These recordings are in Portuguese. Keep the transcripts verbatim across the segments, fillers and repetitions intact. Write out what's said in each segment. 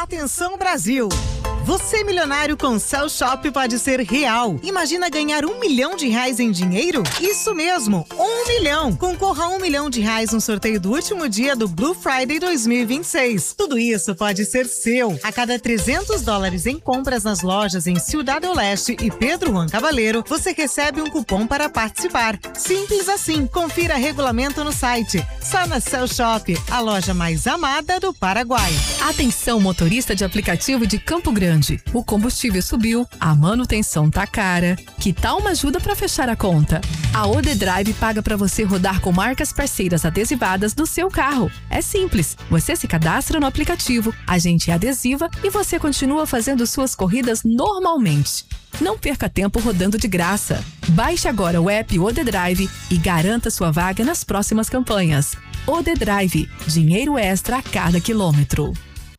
Atenção, Brasil! Você milionário com Cell Shop pode ser real. Imagina ganhar um milhão de reais em dinheiro? Isso mesmo, um milhão. Concorra a um milhão de reais no sorteio do último dia do Blue Friday dois mil e vinte e seis. Tudo isso pode ser seu. A cada trezentos dólares em compras nas lojas em Ciudad do Leste e Pedro Juan Caballero, você recebe um cupom para participar. Simples assim. Confira regulamento no site. Só na Cell Shop, a loja mais amada do Paraguai. Atenção, motorista de aplicativo de Campo Grande. O combustível subiu, a manutenção tá cara. Que tal uma ajuda para fechar a conta? A O D Drive paga para você rodar com marcas parceiras adesivadas no seu carro. É simples. Você se cadastra no aplicativo, a gente adesiva e você continua fazendo suas corridas normalmente. Não perca tempo rodando de graça. Baixe agora o app O D Drive e garanta sua vaga nas próximas campanhas. O D Drive, dinheiro extra a cada quilômetro.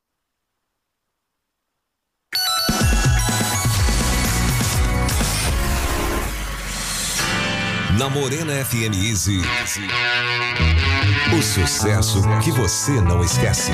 Na Morena F M Easy, o sucesso que você não esquece.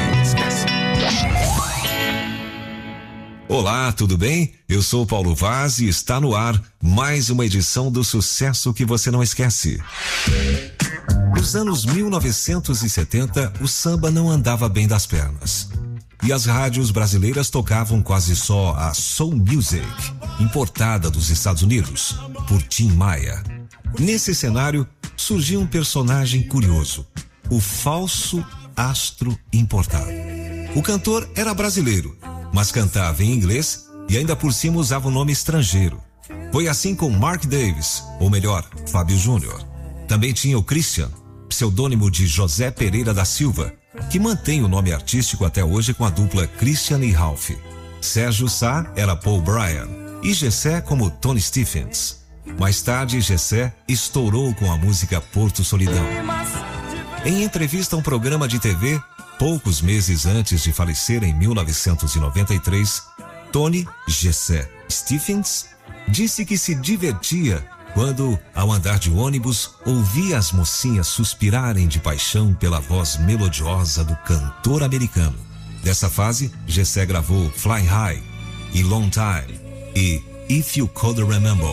Olá, tudo bem? Eu sou o Paulo Vaz e está no ar mais uma edição do sucesso que você não esquece. Nos anos mil novecentos e setenta, o samba não andava bem das pernas. E as rádios brasileiras tocavam quase só a soul music, importada dos Estados Unidos, por Tim Maia. Nesse cenário, surgiu um personagem curioso, o falso astro importado. O cantor era brasileiro, mas cantava em inglês e ainda por cima usava um nome estrangeiro. Foi assim com Mark Davis, ou melhor, Fábio Júnior. Também tinha o Christian, pseudônimo de José Pereira da Silva, que mantém o nome artístico até hoje com a dupla Christian e Ralph. Sérgio Sá era Paul Bryan e Gessé como Tony Stephens. Mais tarde, Gessé estourou com a música Porto Solidão. Em entrevista a um programa de T V, poucos meses antes de falecer em mil novecentos e noventa e três, Tony Gessé Stephens disse que se divertia quando, ao andar de ônibus, ouvia as mocinhas suspirarem de paixão pela voz melodiosa do cantor americano. Dessa fase, Gessé gravou Fly High e Long Time e If You Could Remember.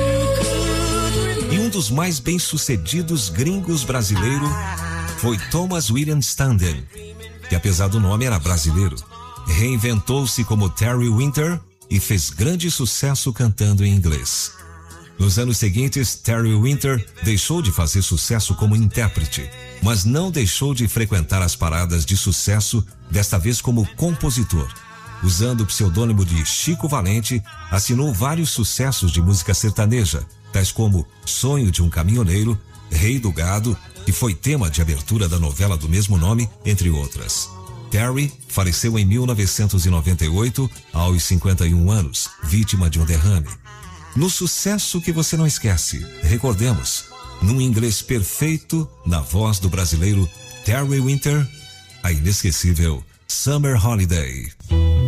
E um dos mais bem-sucedidos gringos brasileiro foi Thomas William Standen, que apesar do nome era brasileiro, reinventou-se como Terry Winter e fez grande sucesso cantando em inglês. Nos anos seguintes, Terry Winter deixou de fazer sucesso como intérprete, mas não deixou de frequentar as paradas de sucesso, desta vez como compositor. Usando o pseudônimo de Chico Valente, assinou vários sucessos de música sertaneja, tais como Sonho de um Caminhoneiro, Rei do Gado, que foi tema de abertura da novela do mesmo nome, entre outras. Terry faleceu em mil novecentos e noventa e oito, aos cinquenta e um anos, vítima de um derrame. No sucesso que você não esquece, recordemos, num inglês perfeito, na voz do brasileiro Terry Winter, a inesquecível Summer Holiday.